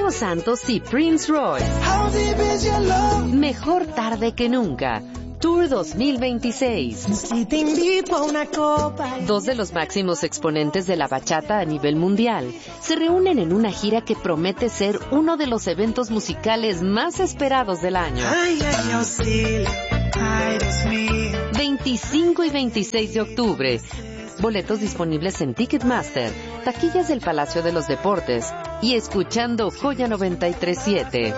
Romeo Santos y Prince Royce. Mejor tarde que nunca. Tour 2026. Si te invito a una copa. Dos de los máximos exponentes de la bachata a nivel mundial se reúnen en una gira que promete ser uno de los eventos musicales más esperados del año. 25 y 26 de octubre. Boletos disponibles en Ticketmaster, taquillas del Palacio de los Deportes y escuchando Joya 93.7.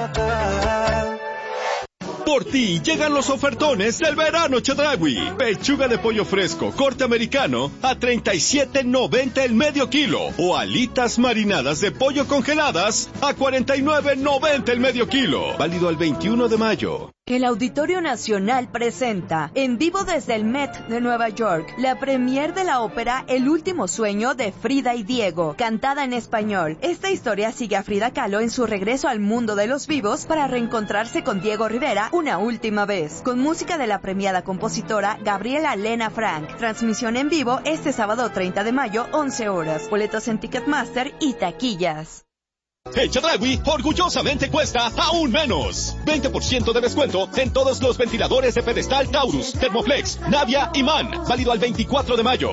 Por ti llegan los ofertones del verano Chedraui. Pechuga de pollo fresco, corte americano, a $37.90 el medio kilo. O alitas marinadas de pollo congeladas, a $49.90 el medio kilo. Válido al 21 de mayo. El Auditorio Nacional presenta, en vivo desde el Met de Nueva York, la premier de la ópera El último sueño de Frida y Diego, cantada en español. Esta historia sigue a Frida Kahlo en su regreso al mundo de los vivos para reencontrarse con Diego Rivera una última vez, con música de la premiada compositora Gabriela Lena Frank. Transmisión en vivo este sábado 30 de mayo, 11 horas. Boletos en Ticketmaster y taquillas. El Chedraui orgullosamente cuesta aún menos. 20% de descuento en todos los ventiladores de pedestal Taurus, Thermoflex, Navia y MAN. Válido al 24 de mayo.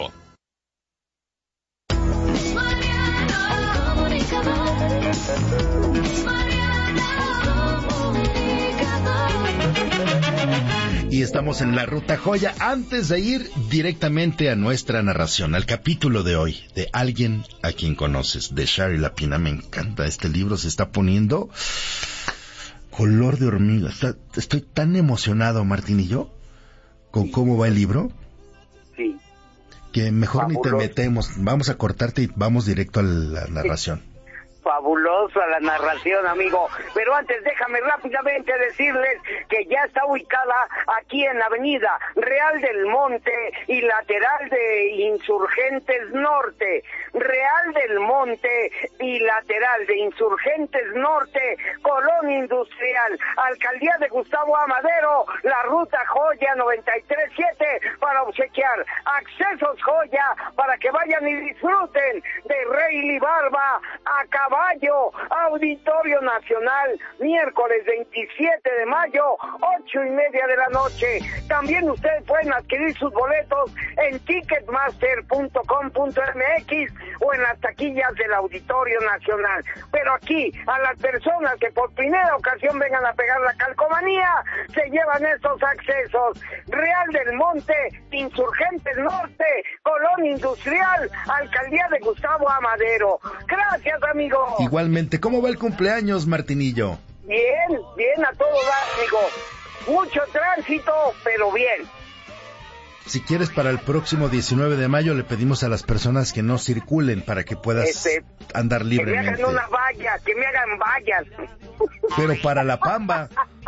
Y estamos en la Ruta Joya. Antes de ir directamente a nuestra narración, al capítulo de hoy, de Alguien a quien conoces, de Shari Lapina. Me encanta este libro, se está poniendo color de hormiga. Estoy tan emocionado, Martín y yo, con cómo va el libro. Sí. Que mejor ni te metemos. Vamos a cortarte y vamos directo a la narración. Fabulosa la narración, amigo. Pero antes déjame rápidamente decirles que ya está ubicada aquí en la avenida Real del Monte y lateral de Insurgentes Norte. Real del Monte y lateral de Insurgentes Norte, Colonia Industrial, Alcaldía de Gustavo A. Madero, la Ruta Joya 93.7 para obsequiar accesos Joya para que vayan y disfruten de Rey Barba a caballo. Auditorio Nacional, miércoles 27 de mayo, 8:30 de la noche. También ustedes pueden adquirir sus boletos en ticketmaster.com.mx o en las taquillas del Auditorio Nacional. Pero aquí, a las personas que por primera ocasión vengan a pegar la calcomanía, se llevan estos accesos. Real del Monte, Insurgentes Norte, Colonia Industrial, Alcaldía de Gustavo A. Madero. Gracias, amigo. Igualmente, ¿cómo va el cumpleaños, Martinillo? Bien, bien a todo dar, amigo. Mucho tránsito, pero bien. Si quieres, para el próximo 19 de mayo le pedimos a las personas que no circulen para que puedas andar libremente. Que me hagan una valla, que me hagan vallas. Pero para la Pamba.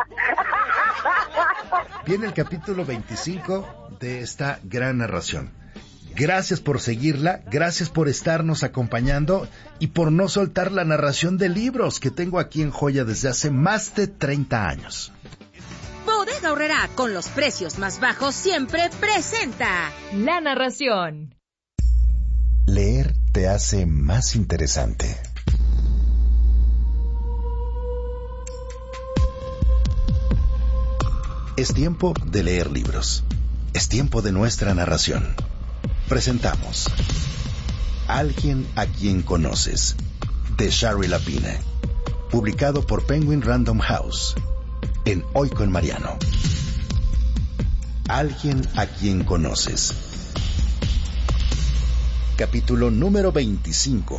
Viene el capítulo 25 de esta gran narración. Gracias por seguirla, gracias por estarnos acompañando y por no soltar la narración de libros que tengo aquí en Joya desde hace más de 30 años. Bodega Aurrerá, con los precios más bajos siempre, presenta la narración. Leer te hace más interesante. Es tiempo de leer libros. Es tiempo de nuestra narración. Presentamos Alguien a quien conoces, de Shari Lapina, publicado por Penguin Random House, en Hoy con Mariano. Alguien a quien conoces. Capítulo número 25.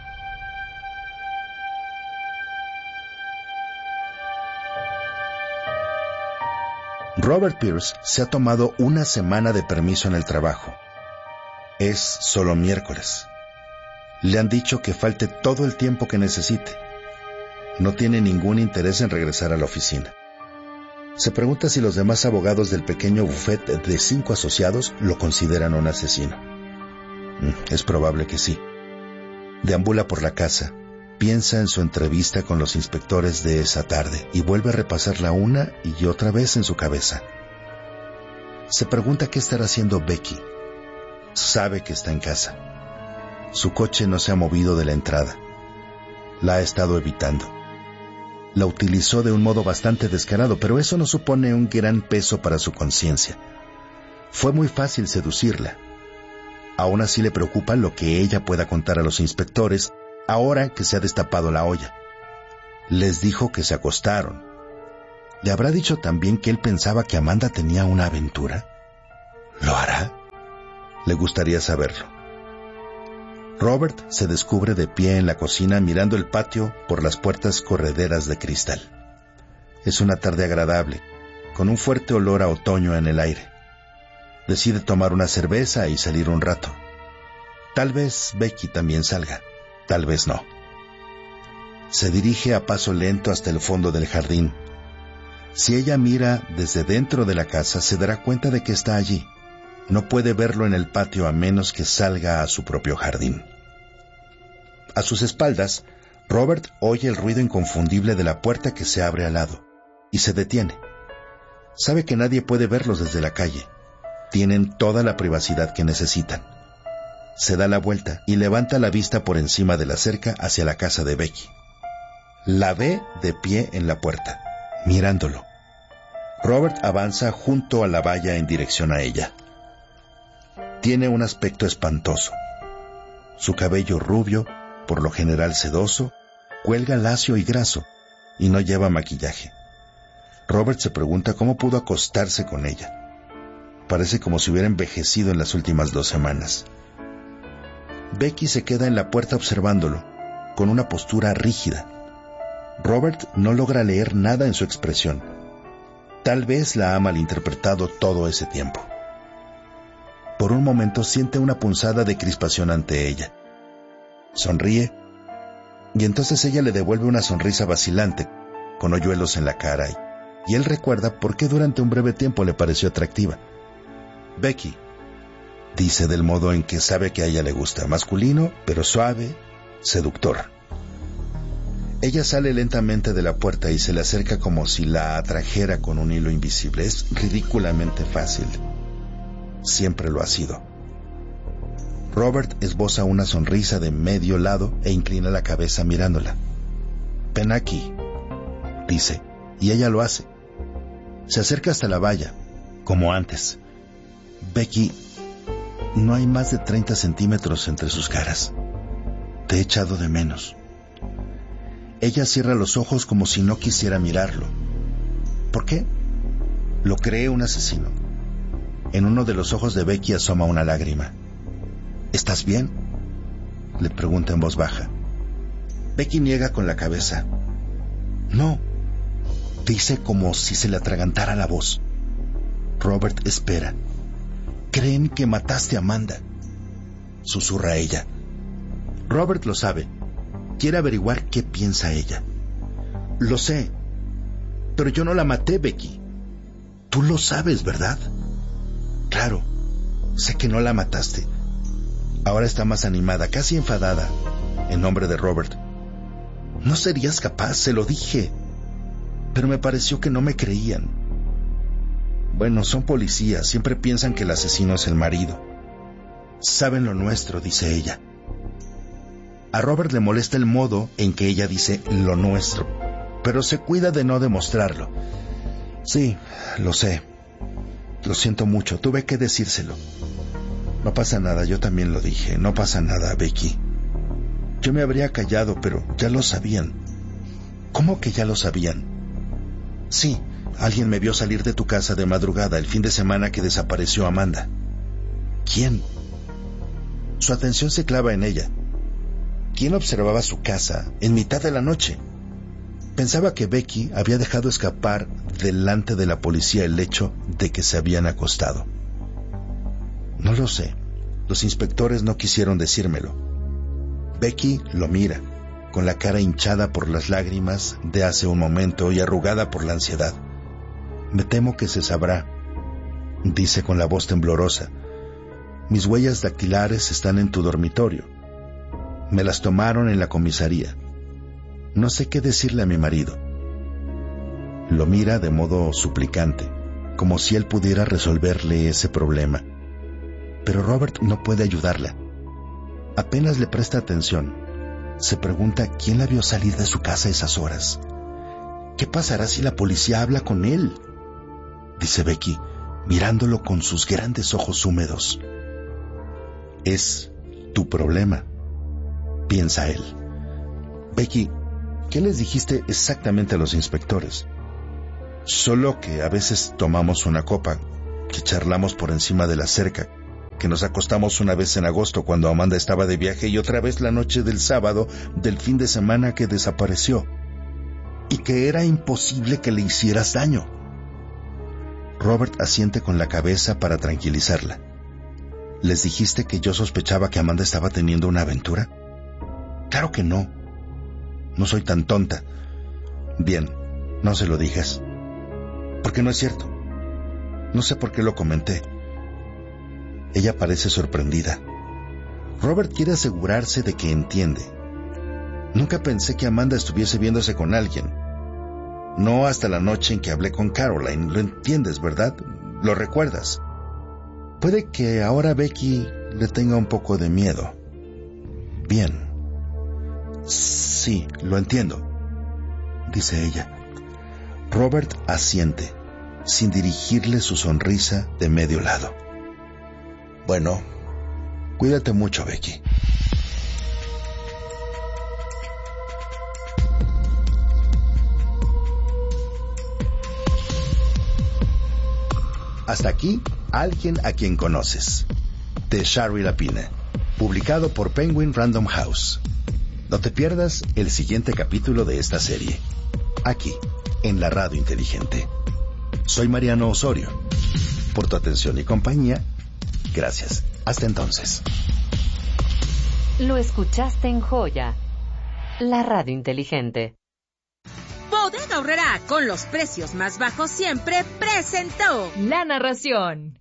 Robert Pierce se ha tomado una semana de permiso en el trabajo. Es solo miércoles. Le han dicho que falte todo el tiempo que necesite. No tiene ningún interés en regresar a la oficina. Se pregunta si los demás abogados del pequeño bufete de 5 asociados lo consideran un asesino. Es probable que sí. Deambula por la casa, piensa en su entrevista con los inspectores de esa tarde y vuelve a repasarla una y otra vez en su cabeza. Se pregunta qué estará haciendo Becky. Sabe que está en casa. Su coche no se ha movido de la entrada. La ha estado evitando. La utilizó de un modo bastante descarado, pero eso no supone un gran peso para su conciencia. Fue muy fácil seducirla. Aún así le preocupa lo que ella pueda contar a los inspectores ahora que se ha destapado la olla. Les dijo que se acostaron. ¿Le habrá dicho también que él pensaba que Amanda tenía una aventura? ¿Lo hará? Le gustaría saberlo. Robert se descubre de pie en la cocina mirando el patio por las puertas correderas de cristal. Es una tarde agradable, con un fuerte olor a otoño en el aire. Decide tomar una cerveza y salir un rato. Tal vez Becky también salga, tal vez no. Se dirige a paso lento hasta el fondo del jardín. Si ella mira desde dentro de la casa, se dará cuenta de que está allí. No puede verlo en el patio a menos que salga a su propio jardín. A sus espaldas, Robert oye el ruido inconfundible de la puerta que se abre al lado, y se detiene. Sabe que nadie puede verlos desde la calle. Tienen toda la privacidad que necesitan. Se da la vuelta y levanta la vista por encima de la cerca hacia la casa de Becky. La ve de pie en la puerta, mirándolo. Robert avanza junto a la valla en dirección a ella. Tiene un aspecto espantoso. Su cabello rubio, por lo general sedoso, cuelga lacio y graso, y no lleva maquillaje. Robert se pregunta cómo pudo acostarse con ella. Parece como si hubiera envejecido en las últimas 2 semanas. Becky se queda en la puerta observándolo, con una postura rígida. Robert no logra leer nada en su expresión. Tal vez la ha malinterpretado todo ese tiempo. Por un momento siente una punzada de crispación ante ella. Sonríe, y entonces ella le devuelve una sonrisa vacilante, con hoyuelos en la cara, y él recuerda por qué durante un breve tiempo le pareció atractiva. Becky, dice del modo en que sabe que a ella le gusta, masculino, pero suave, seductor. Ella sale lentamente de la puerta y se le acerca como si la atrajera con un hilo invisible. Es ridículamente fácil. Siempre lo ha sido. Robert esboza una sonrisa de medio lado e inclina la cabeza mirándola. «Ven aquí», dice, y ella lo hace. Se acerca hasta la valla, como antes. «Becky, no hay más de 30 centímetros entre sus caras. Te he echado de menos». Ella cierra los ojos como si no quisiera mirarlo. ¿Por qué? Lo cree un asesino. En uno de los ojos de Becky asoma una lágrima. «¿Estás bien?», le pregunta en voz baja. Becky niega con la cabeza. «No», dice como si se le atragantara la voz. Robert espera. «Creen que mataste a Amanda», susurra ella. Robert lo sabe. Quiere averiguar qué piensa ella. «Lo sé, pero yo no la maté, Becky». «Tú lo sabes, ¿verdad?». «Claro, sé que no la mataste». Ahora está más animada, casi enfadada, en nombre de Robert. «No serías capaz, se lo dije. Pero me pareció que no me creían». «Bueno, son policías, siempre piensan que el asesino es el marido». «Saben lo nuestro», dice ella. A Robert le molesta el modo en que ella dice «lo nuestro», pero se cuida de no demostrarlo. «Sí, lo sé. Lo siento mucho, tuve que decírselo». «No pasa nada, yo también lo dije. No pasa nada, Becky. Yo me habría callado, pero ya lo sabían». «¿Cómo que ya lo sabían?». «Sí, alguien me vio salir de tu casa de madrugada el fin de semana que desapareció Amanda». «¿Quién?». Su atención se clava en ella. ¿Quién observaba su casa en mitad de la noche? Pensaba que Becky había dejado escapar delante de la policía el hecho de que se habían acostado. «No lo sé. Los inspectores no quisieron decírmelo». Becky lo mira, con la cara hinchada por las lágrimas de hace un momento y arrugada por la ansiedad. «Me temo que se sabrá», dice con la voz temblorosa. «Mis huellas dactilares están en tu dormitorio. Me las tomaron en la comisaría. No sé qué decirle a mi marido». Lo mira de modo suplicante, como si él pudiera resolverle ese problema. Pero Robert no puede ayudarla. Apenas le presta atención. Se pregunta quién la vio salir de su casa a esas horas. ¿Qué pasará si la policía habla con él? Dice Becky, mirándolo con sus grandes ojos húmedos. Es tu problema, piensa él. Becky, ¿qué les dijiste exactamente a los inspectores? Solo que a veces tomamos una copa, que charlamos por encima de la cerca, que nos acostamos una vez en agosto cuando Amanda estaba de viaje y otra vez la noche del sábado del fin de semana que desapareció, y que era imposible que le hicieras daño. Robert asiente con la cabeza para tranquilizarla. ¿Les dijiste que yo sospechaba que Amanda estaba teniendo una aventura? Claro que no. No soy tan tonta. Bien, no se lo digas. Porque no es cierto. No sé por qué lo comenté. Ella parece sorprendida. Robert quiere asegurarse de que entiende. Nunca pensé que Amanda estuviese viéndose con alguien. No hasta la noche en que hablé con Caroline. Lo entiendes, ¿verdad? Lo recuerdas. Puede que ahora Becky le tenga un poco de miedo. Bien. Sí, lo entiendo, dice ella. Robert asiente, sin dirigirle su sonrisa de medio lado. Bueno, cuídate mucho, Becky. Hasta aquí, Alguien a quien conoces, de Shari Lapine, publicado por Penguin Random House. No te pierdas el siguiente capítulo de esta serie, aquí, en la Radio Inteligente. Soy Mariano Osorio. Por tu atención y compañía, gracias. Hasta entonces. Lo escuchaste en Joya, la Radio Inteligente. Bodega Aurrerá, con los precios más bajos siempre, presentó La Narración.